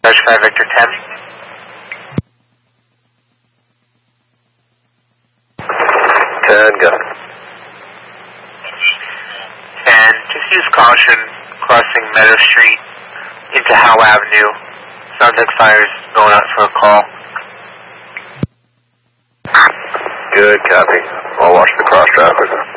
Dodge 5 Victor 10. 10, go. And just use caution crossing Meadow Street into Howe Avenue. Sounds like fire's going out for a call. Good, copy. I'll watch the cross traffic.